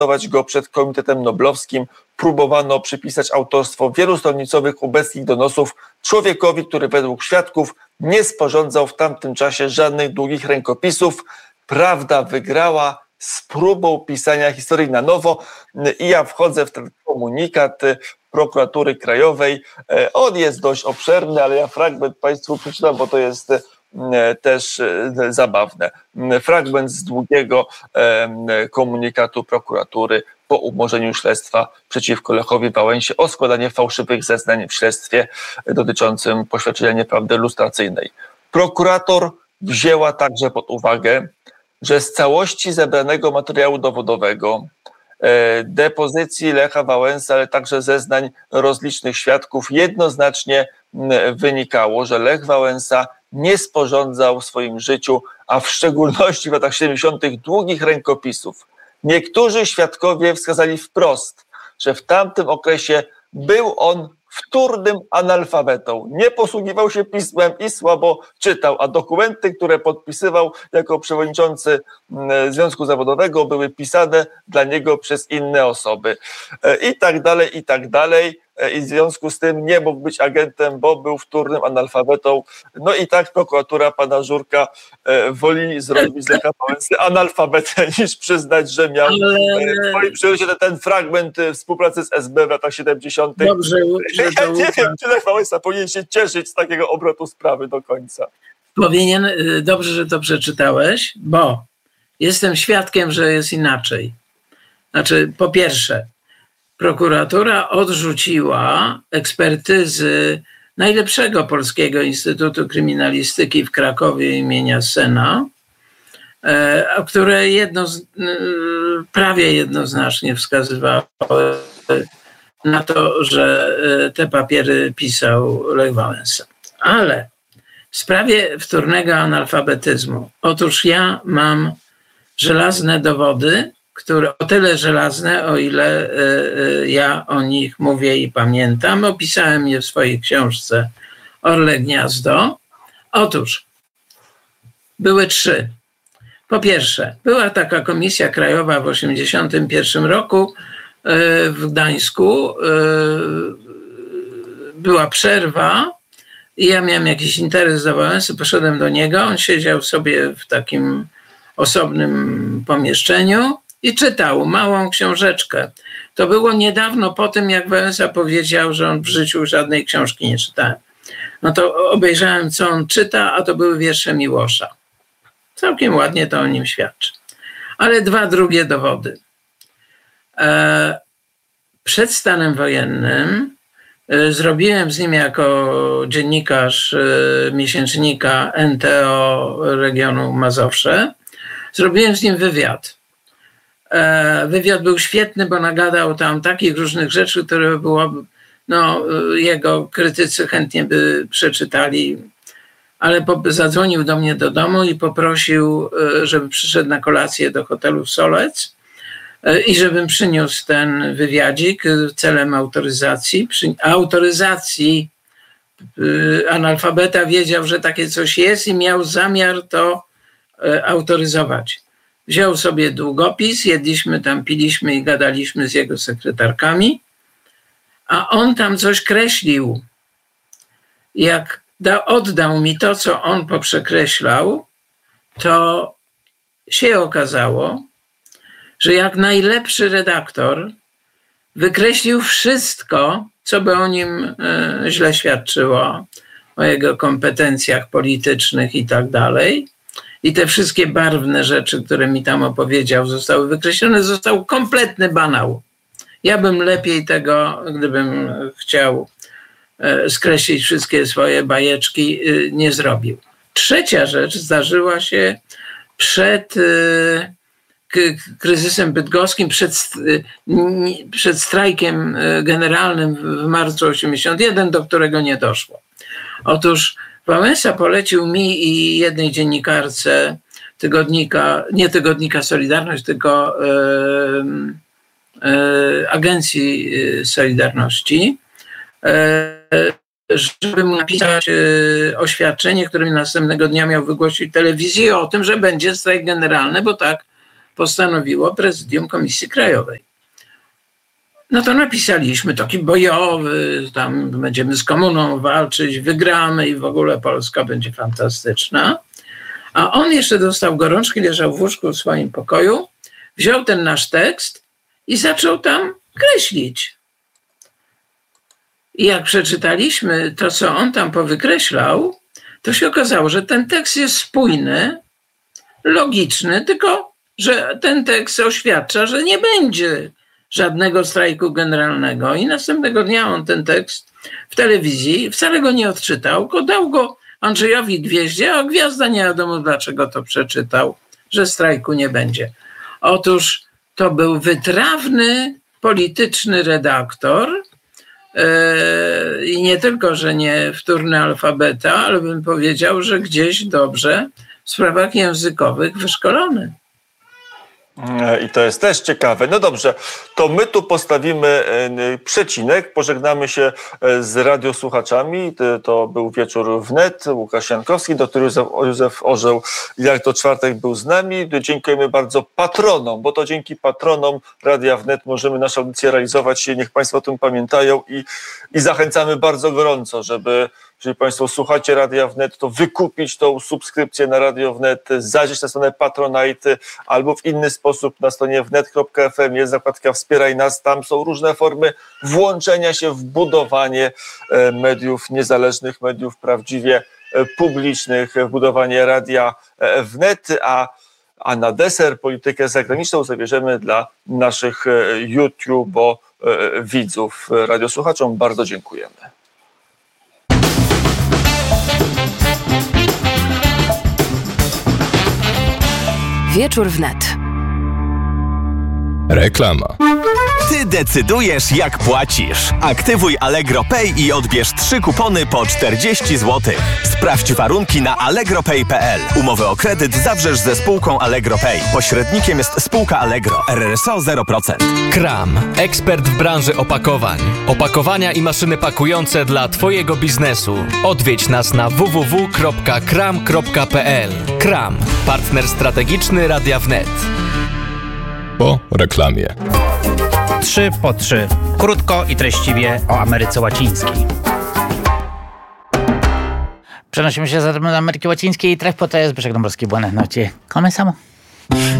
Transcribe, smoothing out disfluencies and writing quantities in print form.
go przed Komitetem Noblowskim. Próbowano przypisać autorstwo wielustronicowych ubeckich donosów człowiekowi, który według świadków nie sporządzał w tamtym czasie żadnych długich rękopisów. Prawda wygrała z próbą pisania historii na nowo i ja wchodzę w ten komunikat Prokuratury Krajowej. On jest dość obszerny, ale ja fragment Państwu przeczytam, bo to jest też zabawne. Fragment z długiego komunikatu prokuratury po umorzeniu śledztwa przeciwko Lechowi Wałęsie o składanie fałszywych zeznań w śledztwie dotyczącym poświadczenia nieprawdy lustracyjnej. Prokurator wzięła także pod uwagę, że z całości zebranego materiału dowodowego, depozycji Lecha Wałęsy, ale także zeznań rozlicznych świadków jednoznacznie wynikało, że Lech Wałęsa nie sporządzał w swoim życiu, a w szczególności w latach 70. długich rękopisów. Niektórzy świadkowie wskazali wprost, że w tamtym okresie był on wtórnym analfabetą. Nie posługiwał się pismem i słabo czytał, a dokumenty, które podpisywał jako przewodniczący Związku Zawodowego, były pisane dla niego przez inne osoby. I tak dalej, i tak dalej. I w związku z tym nie mógł być agentem, bo był wtórnym analfabetą. No i tak prokuratura pana Żurka woli zrobić z Lecha Wałęsy analfabetę, niż przyznać, że miał w swoim ten fragment współpracy z SB w latach 70. Dobrze, ja nie wiem, czy Lech Wałęsa powinien się cieszyć z takiego obrotu sprawy do końca. Powinien, dobrze, że to przeczytałeś, bo jestem świadkiem, że jest inaczej. Znaczy, po pierwsze, prokuratura odrzuciła ekspertyzy najlepszego polskiego Instytutu Kryminalistyki w Krakowie imienia Sena, które prawie jednoznacznie wskazywały na to, że te papiery pisał Lech Wałęsa. Ale w sprawie wtórnego analfabetyzmu, otóż ja mam żelazne dowody, które o tyle żelazne, o ile ja o nich mówię i pamiętam. Opisałem je w swojej książce Orle Gniazdo. Otóż były 3. Po pierwsze, była taka komisja krajowa w 1981 roku w Gdańsku. Była przerwa i ja miałem jakiś interes do Wałęsy, poszedłem do niego. On siedział sobie w takim osobnym pomieszczeniu i czytał małą książeczkę. To było niedawno po tym, jak Wałęsa powiedział, że on w życiu żadnej książki nie czytał. No to obejrzałem, co on czyta, a to były wiersze Miłosza. Całkiem ładnie to o nim świadczy. Ale 2 drugie dowody. Przed stanem wojennym zrobiłem z nim jako dziennikarz miesięcznika NTO regionu Mazowsze, zrobiłem z nim wywiad. Wywiad był świetny, bo nagadał tam takich różnych rzeczy, które jego krytycy chętnie by przeczytali, ale zadzwonił do mnie do domu i poprosił, żeby przyszedł na kolację do hotelu Solec i żebym przyniósł ten wywiadzik celem autoryzacji. Analfabeta wiedział, że takie coś jest i miał zamiar to autoryzować. Wziął sobie długopis, jedliśmy tam, piliśmy i gadaliśmy z jego sekretarkami, a on tam coś kreślił. Jak oddał mi to, co on poprzekreślał, to się okazało, że jak najlepszy redaktor wykreślił wszystko, co by o nim źle świadczyło, o jego kompetencjach politycznych i tak dalej. I te wszystkie barwne rzeczy, które mi tam opowiedział, zostały wykreślone. Został kompletny banał. Ja bym lepiej tego, gdybym chciał skreślić wszystkie swoje bajeczki, nie zrobił. Trzecia rzecz zdarzyła się przed kryzysem bydgoskim, przed strajkiem generalnym w marcu 1981, do którego nie doszło. Otóż Wałęsa polecił mi i jednej dziennikarce tygodnika, nie tygodnika Solidarność, tylko Agencji Solidarności, żeby napisać oświadczenie, które następnego dnia miał wygłosić w telewizji o tym, że będzie strajk generalny, bo tak postanowiło Prezydium Komisji Krajowej. No to napisaliśmy taki bojowy, tam będziemy z komuną walczyć, wygramy i w ogóle Polska będzie fantastyczna. A on jeszcze dostał gorączki, leżał w łóżku w swoim pokoju, wziął ten nasz tekst i zaczął tam kreślić. I jak przeczytaliśmy to, co on tam powykreślał, to się okazało, że ten tekst jest spójny, logiczny, tylko że ten tekst oświadcza, że nie będzie żadnego strajku generalnego. I następnego dnia on ten tekst w telewizji wcale go nie odczytał, tylko dał go Andrzejowi Gwieździe, a Gwiazda nie wiadomo dlaczego to przeczytał, że strajku nie będzie. Otóż to był wytrawny, polityczny redaktor i nie tylko, że nie wtórny alfabeta, ale bym powiedział, że gdzieś dobrze w sprawach językowych wyszkolony. I to jest też ciekawe. No dobrze, to my tu postawimy przecinek, pożegnamy się z radiosłuchaczami. To był Wieczór Wnet, Łukasz Jankowski, dr Józef Orzeł, jak to czwartek był z nami. Dziękujemy bardzo patronom, bo to dzięki patronom Radia Wnet możemy nasze audycje realizować. Niech Państwo o tym pamiętają i zachęcamy bardzo gorąco, żeby, jeżeli Państwo słuchacie Radia Wnet, to wykupić tą subskrypcję na Radio Wnet, zajrzeć na stronę Patronite albo w inny sposób na stronie wnet.fm jest zakładka Wspieraj nas. Tam są różne formy włączenia się w budowanie mediów niezależnych, mediów prawdziwie publicznych, w budowanie Radia Wnet, a na deser politykę zagraniczną zabierzemy dla naszych widzów, radiosłuchaczom. Bardzo dziękujemy. Wieczór Wnet. Reklama. Ty decydujesz, jak płacisz. Aktywuj Allegro Pay i odbierz 3 kupony po 40 zł. Sprawdź warunki na allegropay.pl. Umowę o kredyt zawrzesz ze spółką Allegro Pay. Pośrednikiem jest spółka Allegro. RRSO 0%. Kram. Ekspert w branży opakowań. Opakowania i maszyny pakujące dla Twojego biznesu. Odwiedź nas na www.kram.pl. Kram. Partner strategiczny Radia Wnet. Po reklamie. 3 po 3. Krótko i treściwie o Ameryce Łacińskiej. Przenosimy się zatem do Ameryki Łacińskiej. Tref po to jest Zbyszek Dąbrowski. Buenas noches. Comenzamos.